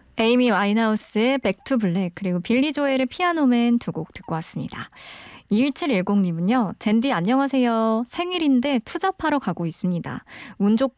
에이미 와인하우스의 백투 블랙 그리고 빌리 조엘의 피아노맨 두 곡 듣고 왔습니다. 2710님은요. 젠디 안녕하세요. 생일인데 투잡하러 가고 있습니다. 운 좋게